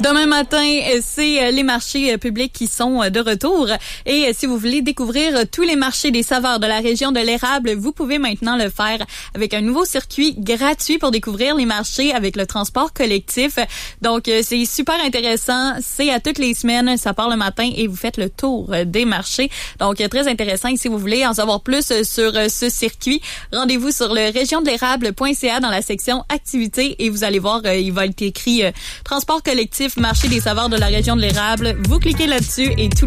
Demain matin, c'est les marchés publics qui sont de retour. Et si vous voulez découvrir tous les marchés des saveurs de la région de l'érable, vous pouvez maintenant le faire avec un nouveau circuit gratuit pour découvrir les marchés avec le transport collectif. Donc, c'est super intéressant. C'est à toutes les semaines. Ça part le matin et vous faites le tour des marchés. Donc, très intéressant. Et si vous voulez en savoir plus sur ce circuit, rendez-vous sur le régiondeleérable.ca dans la section activités et vous allez voir, il va être écrit transport collectif, marché des saveurs de la région de l'érable. Vous cliquez là-dessus et tout